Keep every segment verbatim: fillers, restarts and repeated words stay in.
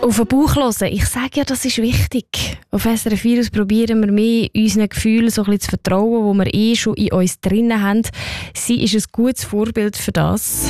Auf den Bauch hören, ich sage ja, das ist wichtig. Auf S R F vier probieren wir mehr, unseren Gefühlen so ein bisschen zu vertrauen, die wir eh schon in uns drinnen haben. Sie ist ein gutes Vorbild für das.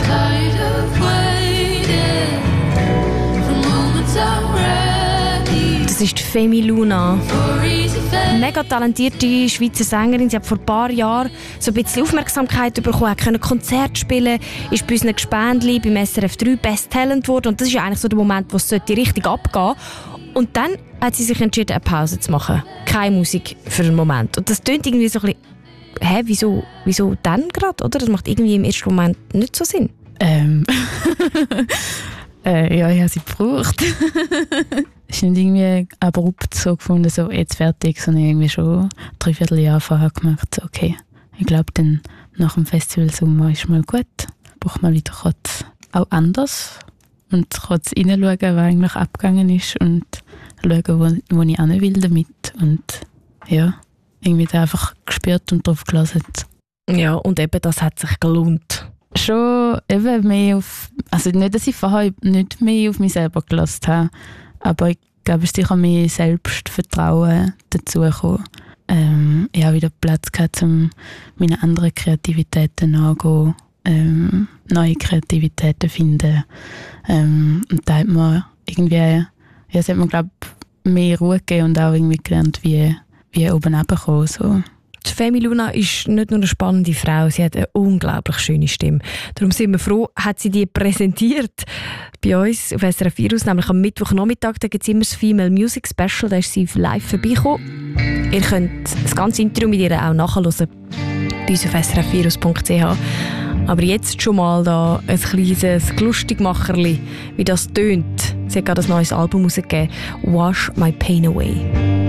Das ist die Femi Luna. Mega talentierte Schweizer Sängerin. Sie hat vor ein paar Jahren so ein bisschen Aufmerksamkeit bekommen, hat können Konzerte spielen, ist bei unseren Gespendli beim S R F drei Best Talent geworden. Und das ist ja eigentlich so der Moment, wo es richtig abgehen sollte. Und dann hat sie sich entschieden, eine Pause zu machen. Keine Musik für einen Moment. Und das tönt irgendwie so ein bisschen, hä, wieso, wieso dann gerade, oder? Das macht irgendwie im ersten Moment nicht so Sinn. Ähm... Äh, ja, ich habe sie gebraucht. Es ist nicht irgendwie abrupt so gefunden, so jetzt fertig, sondern irgendwie schon drei Vierteljahr vorher gemerkt, so, okay, ich glaube dann nach dem Festival Sommer ist mal gut, braucht mal wieder kurz auch anders und kurz reinschauen, was eigentlich abgegangen ist und schauen, wo, wo ich hin will damit und ja, irgendwie da einfach gespürt und drauf gelassen. Ja, und eben, das hat sich gelohnt. Schon eben mehr auf, also nicht, dass ich vorher nicht mehr auf mich selber gelassen habe, aber ich glaube, es ist sicher mehr Selbstvertrauen dazu gekommen. Ähm, ich habe wieder Platz gehabt, um meine anderen Kreativitäten anzugehen, ähm, neue Kreativitäten zu finden. Ähm, und da hat man irgendwie, ja, es hat mir, glaube ich, mehr Ruhe gegeben und auch irgendwie gelernt, wie, wie oben runterkommen, so. Die Femi Luna ist nicht nur eine spannende Frau, sie hat eine unglaublich schöne Stimme. Darum sind wir froh, hat sie die präsentiert bei uns auf S R F vier, nämlich am Mittwochnachmittag. Da gibt es immer das Female Music Special, da ist sie live vorbeigekommen. Ihr könnt das ganze Interview mit ihr auch nachhören bei uns auf s r f virus punkt c h. Aber jetzt schon mal da ein kleines Lustigmacherli, wie das tönt. Sie hat gerade ein neues Album rausgegeben, «Wash My Pain Away».